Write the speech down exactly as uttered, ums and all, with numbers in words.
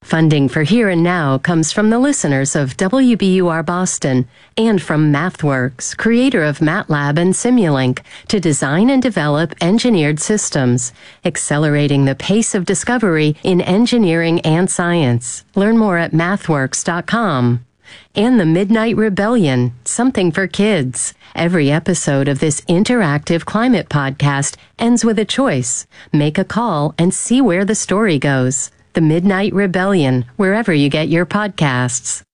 Funding for Here and Now comes from the listeners of W B U R Boston and from MathWorks, creator of MATLAB and Simulink, to design and develop engineered systems, accelerating the pace of discovery in engineering and science. Learn more at mathworks dot com. And the Midnight Rebellion, something for kids. Every episode of this interactive climate podcast ends with a choice. Make a call and see where the story goes. The Midnight Rebellion, wherever you get your podcasts.